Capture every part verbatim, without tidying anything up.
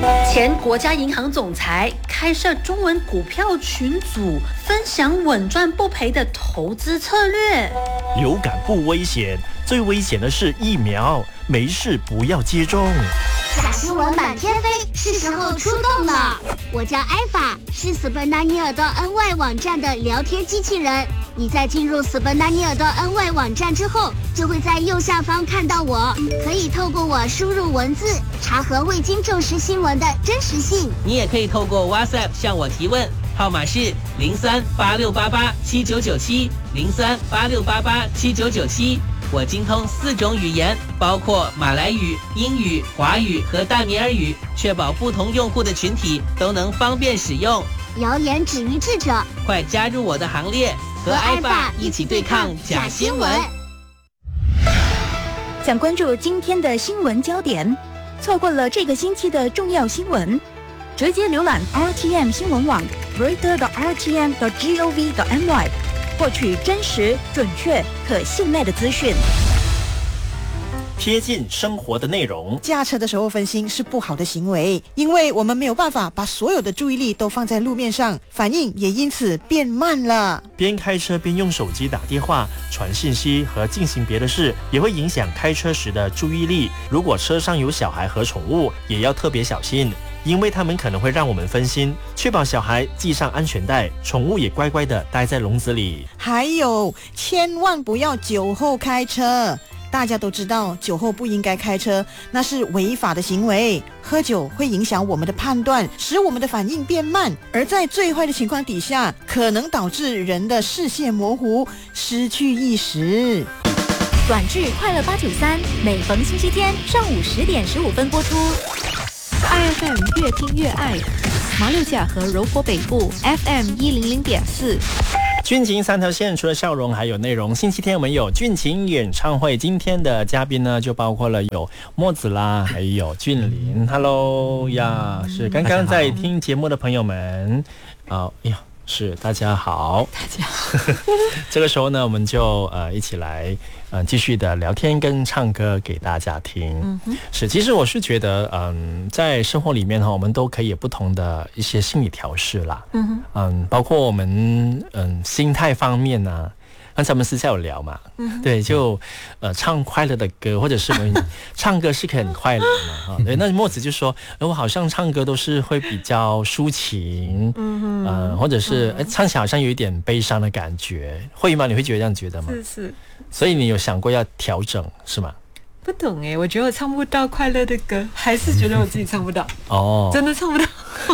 前国家银行总裁开设中文股票群组，分享稳赚不赔的投资策略。 流感不危险，最危险的是疫苗，没事不要接种。 假新闻满天飞，是时候出动了。我叫艾法，是斯本纳尼尔的 N Y 网站的聊天机器人。你在进入斯本纳尼尔的 N Y 网站之后，就会在右下方看到我，可以透过我输入文字，查核未经证实新闻的真实性。 你也可以透过 WhatsApp 向我提问，号码是零三八六八八七九九七零三八六八八七九九七。我精通四种语言，包括马来语、英语、华语和大米尔语，确保不同用户的群体都能方便使用。 谣言止于智者， 快加入我的行列，和艾爸一起对抗假新闻。 想关注今天的新闻焦点，错过了这个星期的重要新闻，直接浏览 R T M 新闻网 reader 点 R T M 点 gov 点 my， 获取真实、准确、可信赖的资讯。 贴近生活的内容。 驾车的时候分心是不好的行为，因为我们没有办法把所有的注意力都放在路面上，反应也因此变慢了。 边开车边用手机打电话、传信息和进行别的事，也会影响开车时的注意力。如果车上有小孩和宠物，也要特别小心，因为他们可能会让我们分心。确保小孩系上安全带，宠物也乖乖地待在笼子里。 还有，千万不要酒后开车。大家都知道酒后不应该开车，那是违法的行为。喝酒会影响我们的判断，使我们的反应变慢，而在最坏的情况底下，可能导致人的视线模糊，失去意识。 短剧快乐八九三，每逢星期天上午十点十五分播出。 I F M 越听越爱，马六甲和柔佛北部 F M 一零零点四。 俊情三条线，除了笑容还有内容。星期天我们有俊情演唱会，今天的嘉宾呢就包括了有墨子啦，还有俊林。Hello 呀，是刚刚在听节目的朋友们啊，哎呀，是大家好， 大家好。 这个时候呢，我们就呃一起来呃继续的聊天跟唱歌给大家听。嗯哼，是，其实我是觉得，嗯，在生活里面哈，我们都可以有不同的一些心理调试啦。嗯哼，嗯，包括我们嗯心态方面呢、啊。刚才我们私下有聊嘛，嗯、对，就呃唱快乐的歌，或者是我们唱歌是可以很快乐的嘛，哈，对。那墨子就说，呃，我好像唱歌都是会比较抒情，嗯呃，或者是、嗯、唱起来好像有一点悲伤的感觉，会吗？你会觉得这样觉得吗？ 是是。 所以你有想过要调整是吗？ 不懂哎，我觉得我唱不到快乐的歌，还是觉得我自己唱不到。哦，真的唱不到。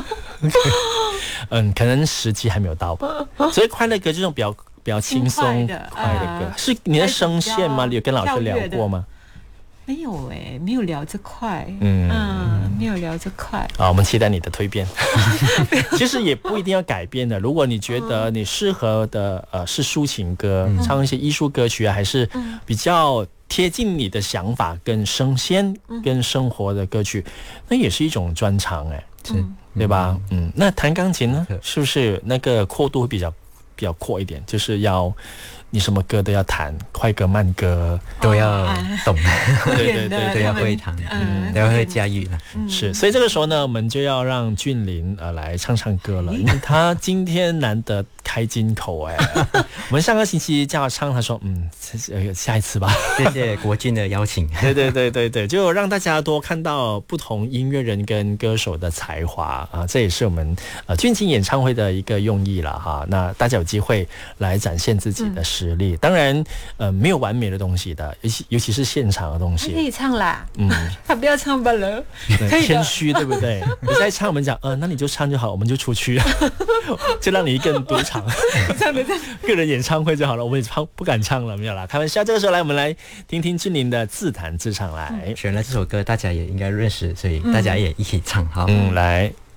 嗯，可能时机还没有到吧。所以快乐歌这种比较。比较轻松快的歌、呃、是你的声线吗？你有跟老师聊过吗？ 没有哎，没有聊这块，嗯, 嗯，没有聊这块。 好，我们期待你的蜕变。其实也不一定要改变的，如果你觉得你适合的呃是抒情歌、嗯，唱一些艺术歌曲啊，还是比较贴近你的想法跟声线跟生活的歌曲，那也是一种专长哎，是，对吧？嗯，那弹钢琴呢，是不是那个阔度会比较？比较阔一点，就是要你什么歌都要弹，快歌慢歌都要懂， 对对对， 都要会弹，嗯，都要会驾驭了。 是，所以这个时候呢，我们就要让俊林呃来唱唱歌了，因为他今天难得开金口哎。我们上个星期叫他唱，他说嗯，下一次吧。 谢谢国军的邀请。 对对对对对，就让大家多看到不同音乐人跟歌手的才华啊，这也是我们呃俊情演唱会的一个用意了哈。那大家有机会来展现自己的实力，嗯、当然呃没有完美的东西的，尤其尤其是现场的东西。 可以唱啦，嗯，他不要唱罢了，可以谦虚对不对？你在唱，我们讲呃，那你就唱就好，我们就出去，就让你一个人独唱。唱的唱个人演唱会就好了，我们也唱不敢唱了，没有啦，开玩笑。这个时候来，我们来听听俊林的自弹自唱来。 选了这首歌，大家也应该认识，所以大家也一起唱好。 嗯，来。